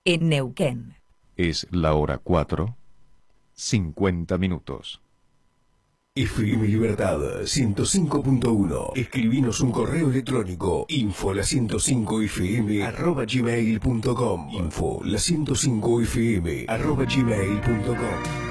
en Neuquén. Es la hora 4:50. FM Libertad 105.1. Escribinos un correo electrónico info la105fm@gmail.com info la105fm@gmail.com.